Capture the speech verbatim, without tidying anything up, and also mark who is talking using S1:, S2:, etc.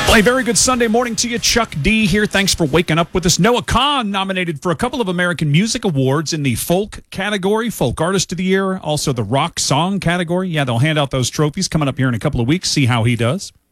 S1: Well, a very good Sunday morning to you. Chuck D here. Thanks for waking up with us. Noah Kahan nominated for a couple of American Music Awards in the folk category, Folk Artist of the Year, also the Rock Song category. Yeah, they'll hand out those trophies coming up here in a couple of weeks. See how he does.